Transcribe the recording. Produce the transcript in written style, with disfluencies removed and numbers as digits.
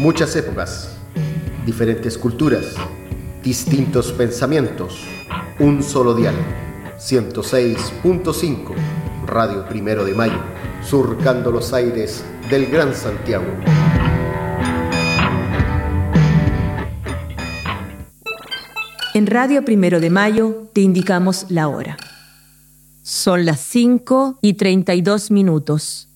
Muchas épocas, diferentes culturas, distintos pensamientos, un solo dial. 106.5, Radio Primero de Mayo, surcando los aires del Gran Santiago. En Radio Primero de Mayo te indicamos la hora. Son las 5:32.